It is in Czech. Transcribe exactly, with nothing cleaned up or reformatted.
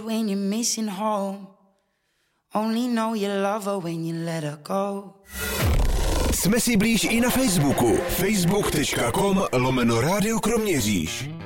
when you're missing home. Only know you love her when you let her go. Jsme si blíž i na Facebooku. facebook tečka com lomeno Rádio Kroměříž.